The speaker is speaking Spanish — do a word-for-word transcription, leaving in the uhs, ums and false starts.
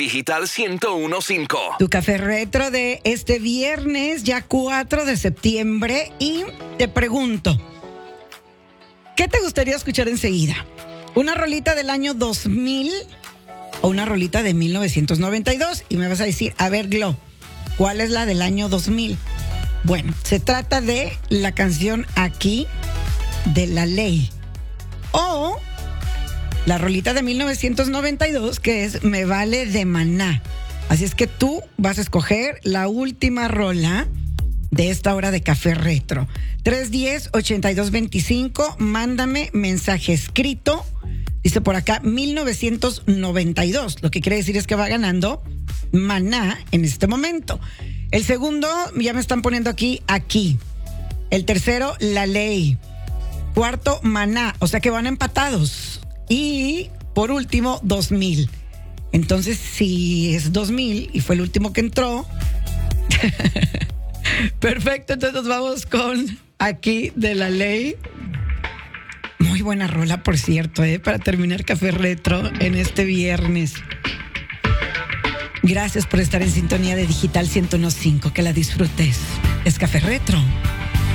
Digital ciento uno punto cinco. Tu café retro de este viernes, ya cuatro de septiembre. Y te pregunto, ¿qué te gustaría escuchar enseguida? ¿Una rolita del año dos mil o una rolita de mil novecientos noventa y dos? Y me vas a decir, a ver, Glo, ¿cuál es la del año dos mil? Bueno, se trata de la canción Aquí de La Ley. O la rolita de mil novecientos noventa y dos, que es Me Vale de Maná. Así es que tú vas a escoger la última rola de esta hora de Café Retro. tres uno cero, ocho dos dos cinco, mándame mensaje escrito. Dice por acá mil novecientos noventa y dos, lo que quiere decir es que va ganando Maná en este momento. El segundo, ya me están poniendo aquí, Aquí. El tercero, La Ley. Cuarto, Maná, o sea que van empatados. Y por último, dos mil. Entonces, si es dos mil y fue el último que entró. Perfecto, entonces nos vamos con Aquí de La Ley. Muy buena rola, por cierto, ¿eh? Para terminar Café Retro en este viernes. Gracias por estar en sintonía de Digital ciento uno punto cinco. Que la disfrutes. Es Café Retro.